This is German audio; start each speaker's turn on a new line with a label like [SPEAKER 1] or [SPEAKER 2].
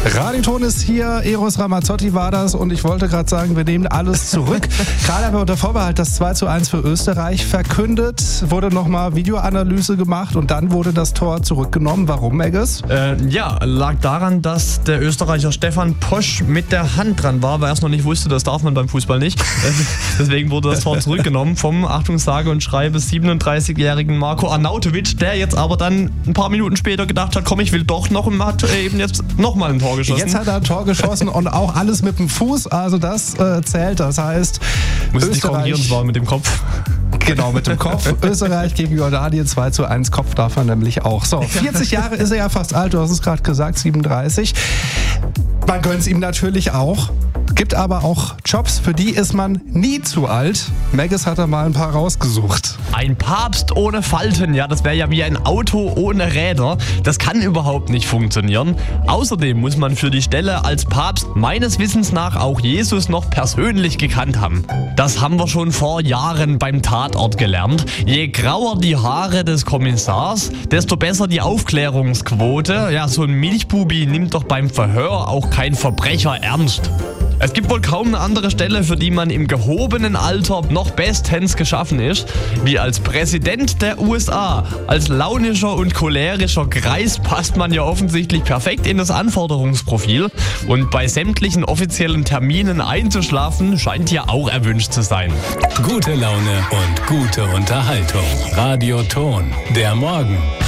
[SPEAKER 1] Radioton ist hier, Eros Ramazzotti war das und ich wollte gerade sagen, wir nehmen alles zurück. Gerade haben wir unter Vorbehalt das 2:1 für Österreich verkündet, wurde nochmal Videoanalyse gemacht und dann wurde das Tor zurückgenommen. Warum, Megges?
[SPEAKER 2] Lag daran, dass der Österreicher Stefan Posch mit der Hand dran war, weil er es noch nicht wusste, das darf man beim Fußball nicht. Deswegen wurde das Tor zurückgenommen vom, Achtung, sage und schreibe, 37-jährigen Marko Arnautovic, der jetzt aber dann ein paar Minuten später gedacht hat, komm, ich will doch noch und hat eben jetzt nochmal ein Tor geschossen.
[SPEAKER 1] Jetzt hat er ein Tor geschossen und auch alles mit dem Fuß, also das zählt. Das heißt,
[SPEAKER 2] muss ich korrigieren, es war mit dem Kopf.
[SPEAKER 1] Genau, mit dem Kopf. Österreich gegen Jordanien 2:1. Kopf darf er nämlich auch. So, 40 Jahre ist er ja fast alt, du hast es gerade gesagt, 37. Man gönnt es ihm natürlich auch. Gibt aber auch Jobs, für die ist man nie zu alt. Megges hat da mal ein paar rausgesucht.
[SPEAKER 2] Ein Papst ohne Falten, ja, das wäre ja wie ein Auto ohne Räder. Das kann überhaupt nicht funktionieren. Außerdem muss man für die Stelle als Papst meines Wissens nach auch Jesus noch persönlich gekannt haben. Das haben wir schon vor Jahren beim Tatort gelernt. Je grauer die Haare des Kommissars, desto besser die Aufklärungsquote. Ja, so ein Milchbubi nimmt doch beim Verhör auch kein Verbrecher ernst. Es gibt wohl kaum eine andere Stelle, für die man im gehobenen Alter noch bestens geschaffen ist, wie als Präsident der USA. Als launischer und cholerischer Greis passt man ja offensichtlich perfekt in das Anforderungsprofil. Und bei sämtlichen offiziellen Terminen einzuschlafen, scheint ja auch erwünscht zu sein.
[SPEAKER 3] Gute Laune und gute Unterhaltung. Radioton, der Morgen.